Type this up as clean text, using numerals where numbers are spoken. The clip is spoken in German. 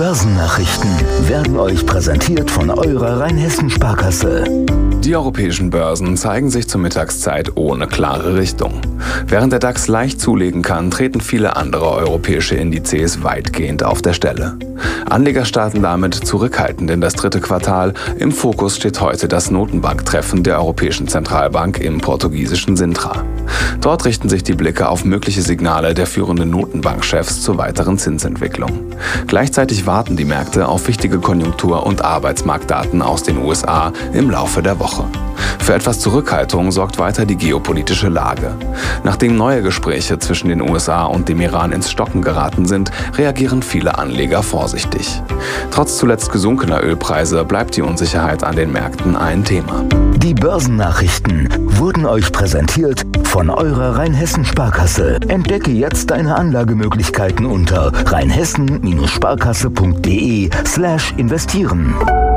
Börsennachrichten werden euch präsentiert von eurer Rheinhessen-Sparkasse. Die europäischen Börsen zeigen sich zur Mittagszeit ohne klare Richtung. Während der DAX leicht zulegen kann, treten viele andere europäische Indizes weitgehend auf der Stelle. Anleger starten damit zurückhaltend in das dritte Quartal. Im Fokus steht heute das Notenbanktreffen der Europäischen Zentralbank im portugiesischen Sintra. Dort richten sich die Blicke auf mögliche Signale der führenden Notenbankchefs zur weiteren Zinsentwicklung. Gleichzeitig warten die Märkte auf wichtige Konjunktur- und Arbeitsmarktdaten aus den USA im Laufe der Woche. Für etwas Zurückhaltung sorgt weiter die geopolitische Lage. Nachdem neue Gespräche zwischen den USA und dem Iran ins Stocken geraten sind, reagieren viele Anleger vorsichtig. Trotz zuletzt gesunkener Ölpreise bleibt die Unsicherheit an den Märkten ein Thema. Die Börsennachrichten wurden euch präsentiert von eurer Rheinhessen-Sparkasse. Entdecke jetzt deine Anlagemöglichkeiten unter rheinhessen-sparkasse.de/investieren.